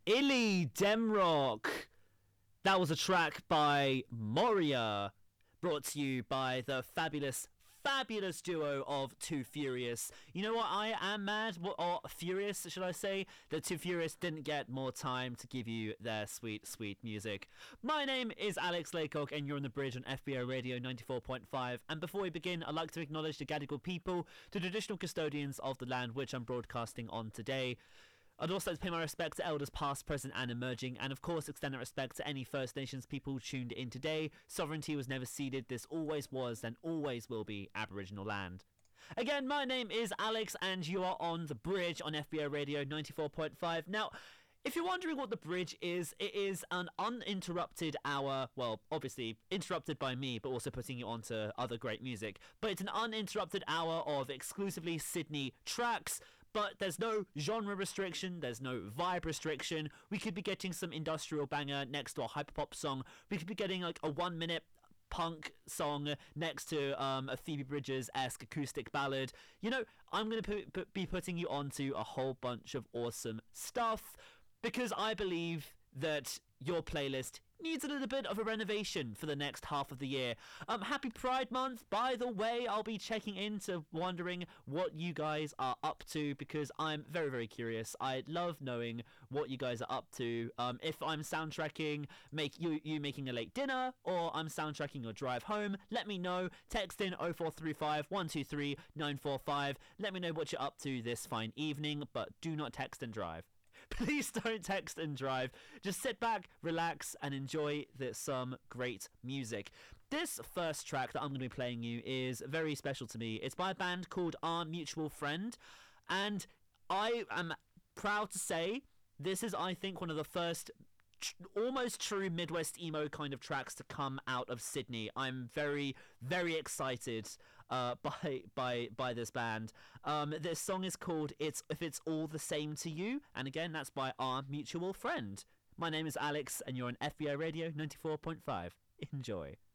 Illy Demrock. That was a track by Moria, brought to you by the fabulous duo of Too Furious. You know what? I am mad, or furious, should I say, that Too Furious didn't get more time to give you their sweet, sweet music. My name is Alex Laycock, and you're on the bridge on FBO Radio 94.5. And before we begin, I'd like to acknowledge the Gadigal people, the traditional custodians of the land which I'm broadcasting on today. I'd also like to pay my respect to elders past, present and emerging, and of course extend that respect to any First Nations people tuned in today. Sovereignty was never ceded, this always was and always will be Aboriginal land. Again, my name is Alex and you are on The Bridge on FBO Radio 94.5. Now, if you're wondering what The Bridge is, it is an uninterrupted hour, well, obviously interrupted by me, but also putting you on to other great music, but it's an uninterrupted hour of exclusively Sydney tracks. But there's no genre restriction, there's no vibe restriction. We could be getting some industrial banger next to a hyperpop song. We could be getting like a 1 minute punk song next to a Phoebe Bridgers-esque acoustic ballad. You know, I'm going to be putting you onto a whole bunch of awesome stuff because I believe that your playlist needs a little bit of a renovation for the next half of the year. Happy Pride Month, by the way. I'll be checking into wondering what you guys are up to because I'm very, very curious. I love knowing what you guys are up to. If I'm soundtracking you making a late dinner or I'm soundtracking your drive home, let me know. Text in 0435 123 945. Let me know what you're up to this fine evening, but do not text and drive. Please don't text and drive. Just sit back, relax, and enjoy some great music. This first track that I'm going to be playing you is very special to me. It's by a band called Our Mutual Friend, and I am proud to say this is, I think, one of the first almost true Midwest emo kind of tracks to come out of Sydney. I'm very, very excited by this band. This song is called If It's All the Same to You, and again, that's by Our Mutual Friend. My name is Alex, and you're on FBO Radio 94.5. Enjoy.